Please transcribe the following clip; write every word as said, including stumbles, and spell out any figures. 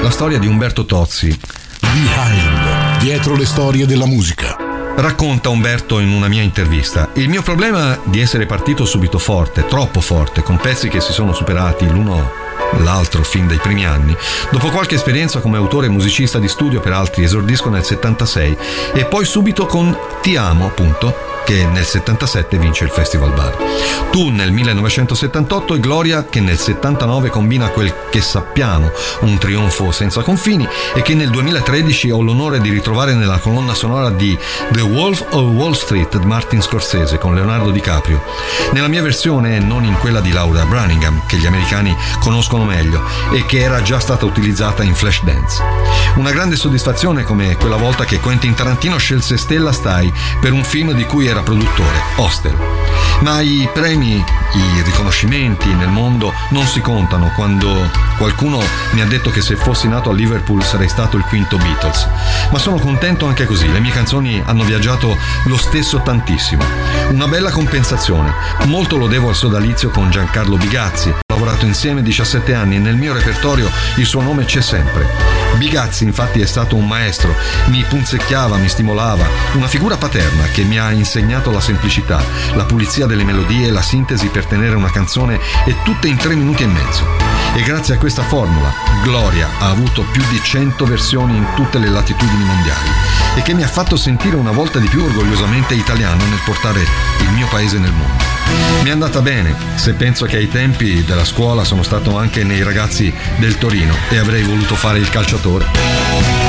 la storia di Umberto Tozzi. Behind, dietro le storie della musica. Racconta Umberto in una mia intervista: il mio problema di essere partito subito forte, troppo forte, con pezzi che si sono superati l'uno l'altro fin dai primi anni. Dopo qualche esperienza come autore e musicista di studio per altri, esordisco nel settantasei e poi subito con Ti amo, appunto, che nel settantasette vince il Festival Bar. Tu nel millenovecentosettantotto e Gloria, che nel settantanove combina quel che sappiamo, un trionfo senza confini, e che nel duemilatredici ho l'onore di ritrovare nella colonna sonora di The Wolf of Wall Street di Martin Scorsese con Leonardo DiCaprio, nella mia versione e non in quella di Laura Branigan, che gli americani conoscono meglio e che era già stata utilizzata in Flashdance. Una grande soddisfazione come quella volta che Quentin Tarantino scelse Stella Stai per un film di cui era produttore, Hostel. Ma i premi, i riconoscimenti nel mondo non si contano quando qualcuno mi ha detto che se fossi nato a Liverpool sarei stato il quinto Beatles. Ma sono contento anche così, le mie canzoni hanno viaggiato lo stesso tantissimo. Una bella compensazione. Molto lo devo al sodalizio con Giancarlo Bigazzi. Ho lavorato insieme diciassette anni e nel mio repertorio il suo nome c'è sempre. Bigazzi infatti è stato un maestro, mi punzecchiava, mi stimolava, una figura paterna che mi ha insegnato la semplicità, la pulizia delle melodie, la sintesi per tenere una canzone e tutte in tre minuti e mezzo. E grazie a questa formula, Gloria ha avuto più di cento versioni in tutte le latitudini mondiali e che mi ha fatto sentire una volta di più orgogliosamente italiano nel portare il mio paese nel mondo. Mi è andata bene, se penso che ai tempi della scuola sono stato anche nei ragazzi del Torino e avrei voluto fare il calciatore.